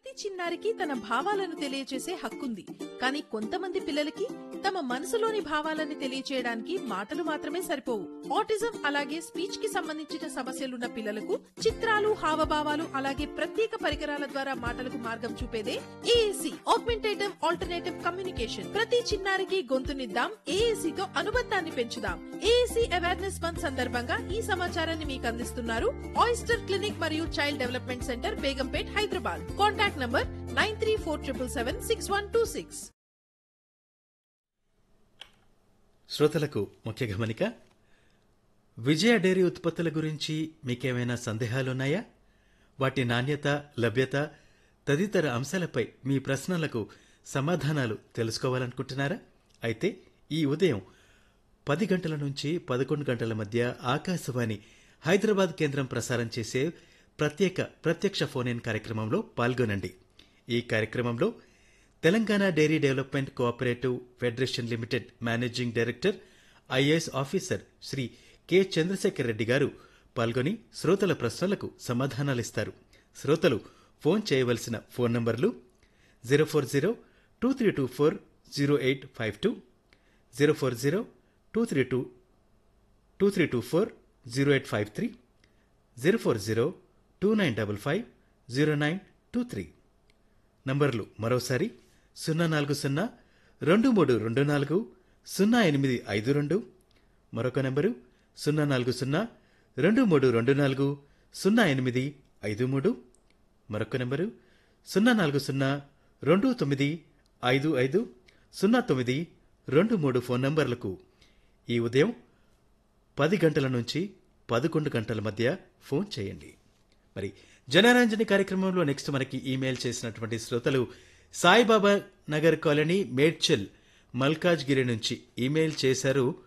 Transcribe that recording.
ప్రతి చిన్నారికి తన భావాలను తెలియచేసే హక్కుంది. కానీ కొంతమంది పిల్లలకి తమ మనసులోని భావాలను తెలియచేయడానికి మాటలు మాత్రమే సరిపోవు. ఆటిజం అలాగే స్పీచ్ కి సంబంధించిన సమస్యలున్న పిల్లలకు చిత్రాలు, హావభావాలు అలాగే ప్రత్యేక పరికరాల ద్వారా మాటలకు మార్గం చూపేదే ఏఏసీ, ఆగ్మెంటేటివ్ ఆల్టర్నేటివ్ కమ్యూనికేషన్. ప్రతి చిన్నారికి గొంతునిద్దాం, ఏఏసీ తో అనుబంధాన్ని పెంచుదాం. ఏఏసీ అవేర్నెస్ మంత్ సందర్భంగా ఈ సమాచారాన్ని మీకు అందిస్తున్నారు ఆయిస్టర్ క్లినిక్ మరియు child development centre, Begumpet, Hyderabad. Contact number 9347776126. శ్రోతలకు ముఖ్య గమనిక. విజయ డైరీ ఉత్పత్తుల గురించి మీకేమైనా సందేహాలున్నాయా? వాటి నాణ్యత, లభ్యత తదితర అంశాలపై మీ ప్రశ్నలకు సమాధానాలు తెలుసుకోవాలనుకుంటున్నారా? అయితే ఈ ఉదయం 10 గంటల నుంచి 11 గంటల మధ్య ఆకాశవాణి హైదరాబాద్ కేంద్రం ప్రసారం చేసే ప్రత్యక్ష ఫోన్ ఇన్ కార్యక్రమంలో పాల్గొనండి. ఈ కార్యక్రమంలో Telangana dairy development cooperative federation limited managing director, IAS officer Shri K Chandrasekhar Reddy గారు పాల్గొని శ్రోతల ప్రశ్నలకు సమాధానాలిస్తారు. శ్రోతలు ఫోన్ చేయవలసిన ఫోన్ నంబర్లు 040-2324-0852, 040-2324-0853, 040-2955-0923. నంబర్లు మరోసారి 040-2324-0852, మరొక నంబరు 040-2324-0853, మరొక నంబరు 040-2955-0923 ఫోన్ నంబర్లకు ఈ ఉదయం 10 గంటల నుంచి 11 గంటల మధ్య ఫోన్ చేయండి. మరి జనరంజని కార్యక్రమంలో నెక్స్ట్ మనకి ఈమెయిల్ చేసినటువంటి శ్రోతలు సాయిబాబా నగర్ కాలనీ, మేడ్చల్, మల్కాజ్గిరి నుంచి ఈమెయిల్ చేశారు.